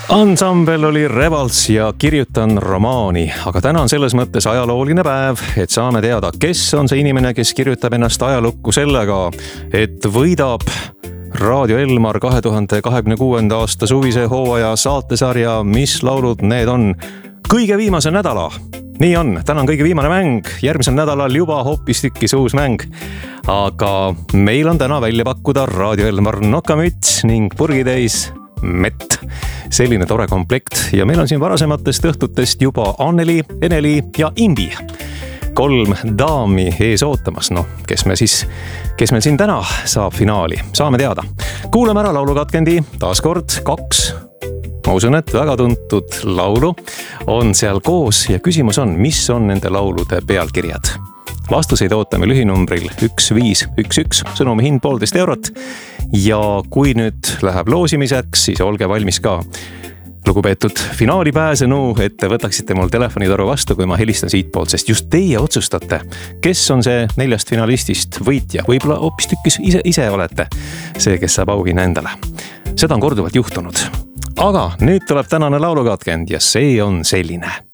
Ansambel oli Revalts ja Kirjutan romaani, aga täna on selles mõttes ajalooline päev, et saame teada, kes on see inimene, kes kirjutab ennast ajalukku sellega, et võidab Raadio Elmar 2026. aasta suvise hooaja saatesarja Mis laulud need on kõige viimase nädala. Nii on, täna on kõige viimane mäng, järgmisel nädalal juba hoopistükkis uus mäng. Aga meil on täna välja pakkuda Raadio Elmar nokamüts ning purgitäis mett. Selline tore komplekt ja meil on siin varasematest õhtutest juba Anneli, Eneli ja Imbi. 3 daami ees ootamas. Kes meil siin täna saab finaali? Saame teada. Kuulame ära laulukatkendi, taaskord 2. Ma usun, et väga tuntud laulu on seal koos ja küsimus on, mis on nende laulude pealkirjad. Vastuseid ootame lühinumbril 1511, sõnumi hind 1,5 eurot. Ja kui nüüd läheb loosimiseks, siis olge valmis ka. Lugupeetud finaali pääsenu, et te võtaksite mul telefonitoru vastu, kui ma helistan siit poolt, sest just teie otsustate, kes on see 4 finalistist võitja. Võib-olla hoopistükkis ise olete see, kes saab auhinna endale. Seda on korduvalt juhtunud. Aga nüüd tuleb tänane laulukatkend ja see on selline.